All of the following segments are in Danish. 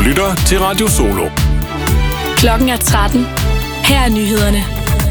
lytter til Radio Solo. Klokken er 13. Her er nyhederne.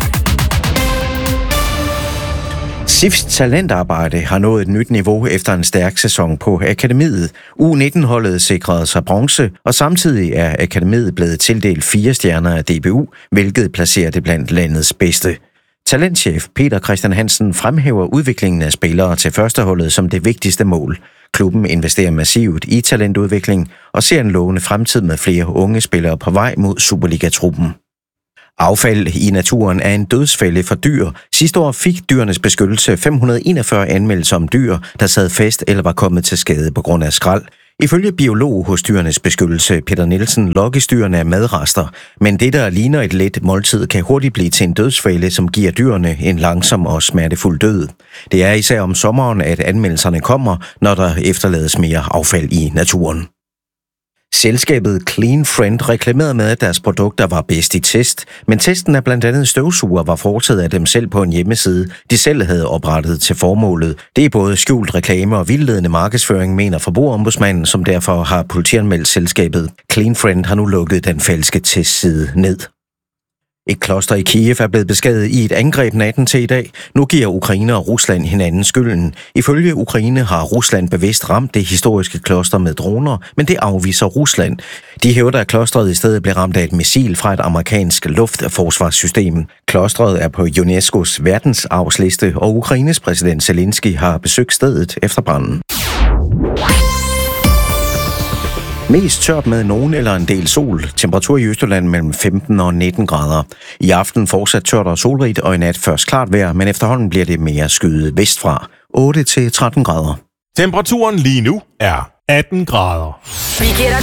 SIFs talentarbejde har nået et nyt niveau efter en stærk sæson på akademiet. U19-holdet sikrede sig bronze, og samtidig er akademiet blevet tildelt 4 stjerner af DBU, hvilket placerer det blandt landets bedste. Talentchef Peter Christian Hansen fremhæver udviklingen af spillere til førsteholdet som det vigtigste mål. Klubben investerer massivt i talentudvikling og ser en lovende fremtid med flere unge spillere på vej mod Superliga-truppen. Affald i naturen er en dødsfælde for dyr. Sidste år fik Dyrenes Beskyttelse 541 anmeldelser om dyr, der sad fast eller var kommet til skade på grund af skrald. Ifølge biolog hos Dyrenes Beskyttelse Peter Nielsen lokkes dyrene af madrester, men det, der ligner et let måltid, kan hurtigt blive til en dødsfælde, som giver dyrene en langsom og smertefuld død. Det er især om sommeren, at anmeldelserne kommer, når der efterlades mere affald i naturen. Selskabet Clean Friend reklamerede med, at deres produkter var bedst i test, men testen af blandt andet støvsuger var foretaget af dem selv på en hjemmeside, de selv havde oprettet til formålet. Det er både skjult reklame og vildledende markedsføring, mener Forbrugerombudsmanden, som derfor har politianmeldt selskabet. Clean Friend har nu lukket den falske testside ned. Et kloster i Kiev er blevet beskadiget i et angreb natten til i dag. Nu giver Ukraine og Rusland hinanden skylden. Ifølge Ukraine har Rusland bevidst ramt det historiske kloster med droner, men det afviser Rusland. De hævder, at klostret i stedet blev ramt af et missil fra et amerikansk luftforsvarssystem. Klostret er på UNESCO's verdensarvsliste, og Ukraines præsident Zelensky har besøgt stedet efter branden. Mest tørt med nogen eller en del sol. Temperatur i Østjylland mellem 15 og 19 grader. I aften fortsat tørt og solrigt, og i nat først klart vejr, men efterhånden bliver det mere skyet vestfra. 8 til 13 grader. Temperaturen lige nu er 18 grader. Vi giver dig